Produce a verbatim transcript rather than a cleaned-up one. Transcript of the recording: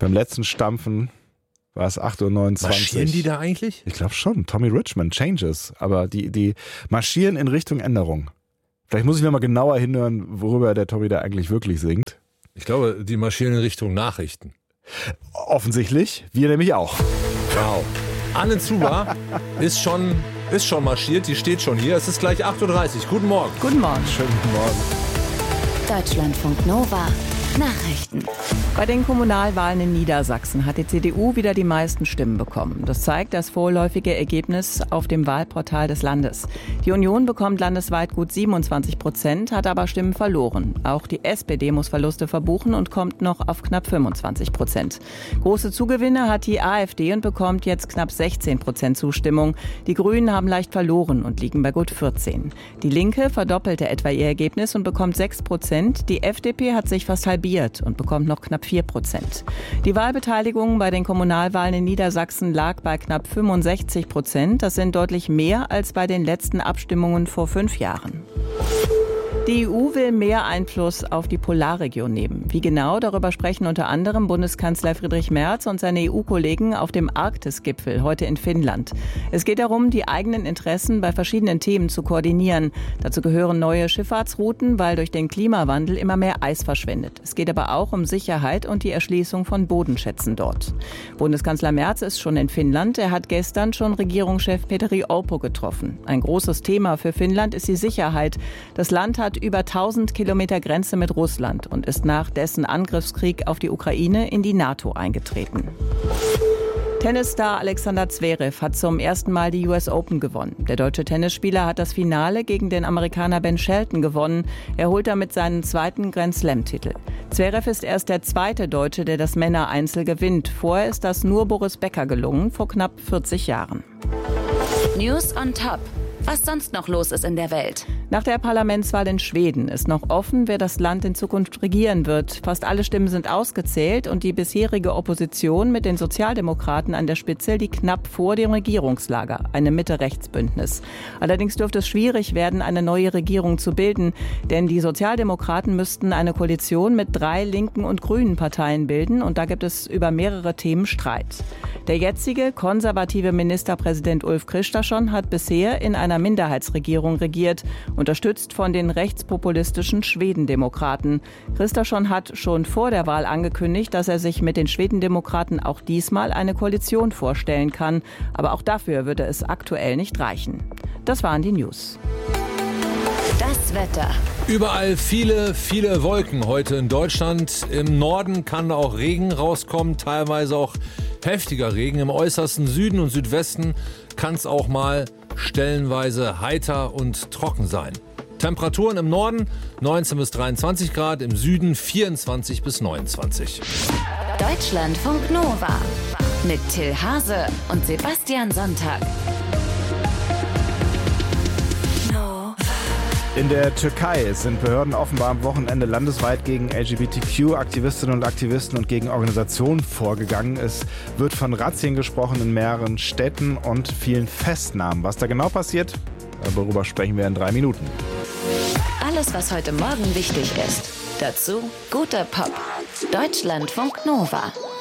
Beim letzten Stampfen war es acht Uhr neunundzwanzig. Marschieren die da eigentlich? Ich glaube schon. Tommy Richmond, Changes. Aber die, die marschieren in Richtung Änderung. Vielleicht muss ich nochmal genauer hinhören, worüber der Tommy da eigentlich wirklich singt. Ich glaube, die marschieren in Richtung Nachrichten. Offensichtlich. Wir nämlich auch. Wow. Anne Zuber ist schon, ist schon marschiert. Die steht schon hier. Es ist gleich acht Uhr dreißig. Guten Morgen. Guten Morgen. Schönen guten Morgen. Deutschlandfunk Nova. Nachrichten. Bei den Kommunalwahlen in Niedersachsen hat die C D U wieder die meisten Stimmen bekommen. Das zeigt das vorläufige Ergebnis auf dem Wahlportal des Landes. Die Union bekommt landesweit gut siebenundzwanzig Prozent, hat aber Stimmen verloren. Auch die S P D muss Verluste verbuchen und kommt noch auf knapp fünfundzwanzig Prozent. Große Zugewinne hat die A f D und bekommt jetzt knapp sechzehn Prozent Zustimmung. Die Grünen haben leicht verloren und liegen bei gut vierzehn. Die Linke verdoppelte etwa ihr Ergebnis und bekommt sechs Prozent. Die F D P hat sich fast halbiert und bekommt noch knapp vier Prozent. Die Wahlbeteiligung bei den Kommunalwahlen in Niedersachsen lag bei knapp fünfundsechzig Prozent. Das sind deutlich mehr als bei den letzten Abstimmungen vor fünf Jahren. Die E U will mehr Einfluss auf die Polarregion nehmen. Wie genau, darüber sprechen unter anderem Bundeskanzler Friedrich Merz und seine E U-Kollegen auf dem Arktis-Gipfel heute in Finnland. Es geht darum, die eigenen Interessen bei verschiedenen Themen zu koordinieren. Dazu gehören neue Schifffahrtsrouten, weil durch den Klimawandel immer mehr Eis verschwindet. Es geht aber auch um Sicherheit und die Erschließung von Bodenschätzen dort. Bundeskanzler Merz ist schon in Finnland. Er hat gestern schon Regierungschef Petteri Orpo getroffen. Ein großes Thema für Finnland ist die Sicherheit. Das Land hat über tausend Kilometer Grenze mit Russland und ist nach dessen Angriffskrieg auf die Ukraine in die NATO eingetreten. Tennisstar Alexander Zverev hat zum ersten Mal die U S Open gewonnen. Der deutsche Tennisspieler hat das Finale gegen den Amerikaner Ben Shelton gewonnen. Er holt damit seinen zweiten Grand-Slam-Titel. Zverev ist erst der zweite Deutsche, der das Männereinzel gewinnt. Vorher ist das nur Boris Becker gelungen, vor knapp vierzig Jahren. News on Top. Was sonst noch los ist in der Welt. Nach der Parlamentswahl in Schweden ist noch offen, wer das Land in Zukunft regieren wird. Fast alle Stimmen sind ausgezählt und die bisherige Opposition mit den Sozialdemokraten an der Spitze liegt knapp vor dem Regierungslager, einem Mitte-Rechts-Bündnis. Allerdings dürfte es schwierig werden, eine neue Regierung zu bilden, denn die Sozialdemokraten müssten eine Koalition mit drei linken und grünen Parteien bilden und da gibt es über mehrere Themen Streit. Der jetzige konservative Ministerpräsident Ulf Kristersson hat bisher in einer Minderheitsregierung regiert, unterstützt von den rechtspopulistischen Schwedendemokraten. Kristersson hat schon vor der Wahl angekündigt, dass er sich mit den Schwedendemokraten auch diesmal eine Koalition vorstellen kann. Aber auch dafür würde es aktuell nicht reichen. Das waren die News. Das Wetter. Überall viele, viele Wolken heute in Deutschland. Im Norden kann auch Regen rauskommen, teilweise auch heftiger Regen. Im äußersten Süden und Südwesten kann es auch mal stellenweise heiter und trocken sein. Temperaturen im Norden neunzehn bis dreiundzwanzig Grad, im Süden vierundzwanzig bis neunundzwanzig. Deutschlandfunk Nova mit Till Hase und Sebastian Sonntag. In der Türkei sind Behörden offenbar am Wochenende landesweit gegen L G B T Q-Aktivistinnen und Aktivisten und gegen Organisationen vorgegangen. Es wird von Razzien gesprochen in mehreren Städten und vielen Festnahmen. Was da genau passiert, darüber sprechen wir in drei Minuten. Alles, was heute Morgen wichtig ist. Dazu guter Pop. Deutschlandfunk Nova.